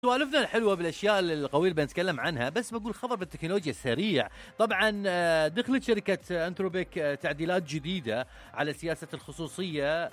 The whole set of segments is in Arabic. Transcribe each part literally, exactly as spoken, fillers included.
سوالفنا الحلوة بالأشياء القوية اللي بنتكلم عنها، بس بقول خبر بالتكنولوجيا السريع. طبعا دخلت شركة أنثروبيك تعديلات جديدة على سياسة الخصوصية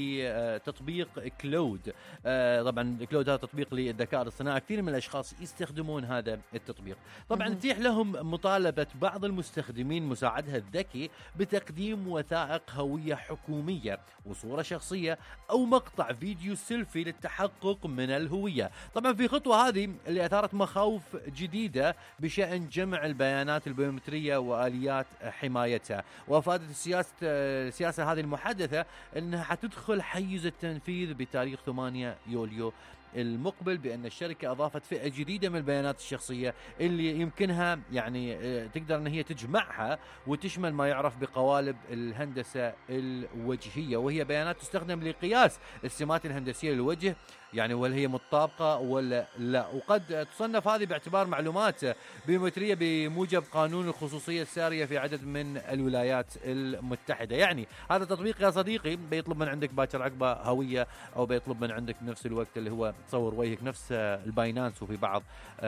بتطبيق كلود. طبعا كلود هذا تطبيق للذكاء الاصطناعي، كثير من الأشخاص يستخدمون هذا التطبيق. طبعا يتيح لهم مطالبة بعض المستخدمين مساعدها الذكي بتقديم وثائق هوية حكومية وصورة شخصية أو مقطع فيديو سيلفي للتحقق من الهوية. طبعا في الخطوة هذه اللي أثارت مخاوف جديدة بشأن جمع البيانات البيومترية وآليات حمايتها، وأفادت السياسة السياسة هذه المحدثة أنها حتدخل حيز التنفيذ بتاريخ ثمانية يوليو المقبل، بأن الشركة أضافت فئة جديدة من البيانات الشخصية اللي يمكنها يعني تقدر أن هي تجمعها وتشمل ما يعرف بقوالب الهندسة الوجهية، وهي بيانات تستخدم لقياس السمات الهندسية للوجه، يعني وهل هي متطابقة ولا لا. وقد تصنف هذه باعتبار معلومات بيومترية بموجب قانون الخصوصية السارية في عدد من الولايات المتحدة. يعني هذا تطبيق يا صديقي بيطلب من عندك باكر عقبة هوية، أو بيطلب من عندك بنفس الوقت اللي هو تصور وجهك نفس الباينانس وفي بعض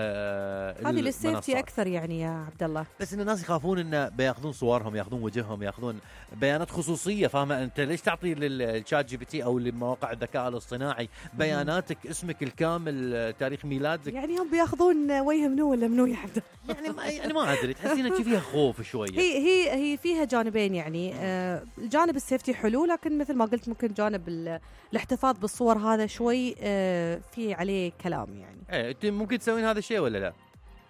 آه هذه للسيفتي أكثر يعني يا عبد الله. بس إن الناس يخافون إن بياخذون صورهم، ياخذون وجههم، ياخذون بيانات خصوصية. فاهمة أنت ليش تعطي للشات جي بي تي أو لمواقع الذكاء الاصطناعي بياناتك، اسمك الكامل، تاريخ ميلادك؟ يعني هم بياخذون وجه منو ولا منو يا عبد الله؟ يعني ما يعني ما أدري، تحسين فيها خوف شوية. هي هي هي فيها جانبين يعني. آه الجانب السيفتي حلو، لكن مثل ما قلت ممكن جانب الاحتفاظ بالصور هذا شوي آه في عليه كلام يعني. ايه انت ممكن تسوين هذا الشيء ولا لا؟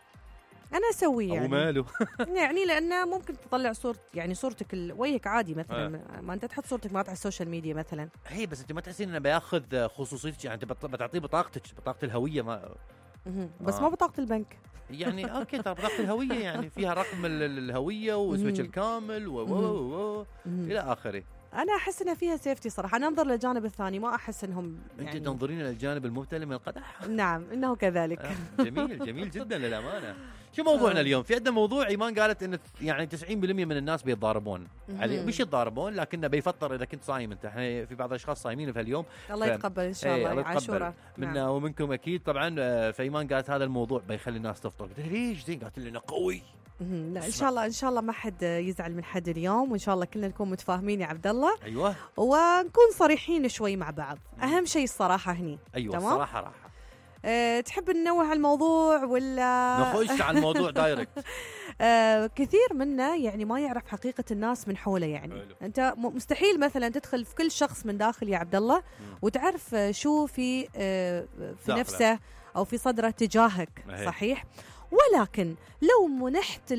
انا اسويه يعني. وماله يعني لانه ممكن تطلع صورة يعني صورتك وجهك عادي مثلا. آه. ما انت تحط صورتك ما على السوشيال ميديا مثلا. هي بس انت ما تحسين انه بياخذ خصوصيتك، يعني انت بتعطيه بطاقتك، بطاقه الهويه ما بس آه. ما بطاقه البنك يعني اوكي ترى بطاقه الهويه يعني فيها رقم الهويه واسمك الكامل و و الى اخره. أنا أحس إنها فيها سيفتي صراحة. أنا أنظر للجانب الثاني، ما أحس إنهم يعني أنت تنظرين للجانب المبتلى من القدح. نعم إنه كذلك. آه جميل جميل جدا للأمانة. شو موضوعنا آه. اليوم؟ في عندنا موضوع إيمان قالت إن يعني تسعين بالمئة من الناس بيتضاربون عليه، مش يتضاربون لكنه بيفطر إذا كنت صايم. أنت إحنا في بعض الأشخاص صايمين في اليوم. الله ف... يتقبل إن شاء الله. عاشوراء منا نعم. ومنكم أكيد طبعا. فإيمان قالت هذا الموضوع بيخلي الناس تفطر. قلت ليش زين؟ قالت لنا قوي. لا إن شاء الله إن شاء الله ما حد يزعل من حد اليوم، وإن شاء الله كلنا نكون متفاهمين يا عبد الله. أيوة. ونكون صريحين شوي مع بعض. أهم شيء الصراحة هني. أيوة الصراحة راحة. أه تحب ننوه الموضوع ولا نخش على الموضوع دايركت؟ أه كثير منا يعني ما يعرف حقيقة الناس من حوله يعني. حلو. أنت مستحيل مثلا تدخل في كل شخص من داخل يا عبد الله وتعرف شو في أه في داخله. نفسه أو في صدره تجاهك. صحيح. ولكن لو منحت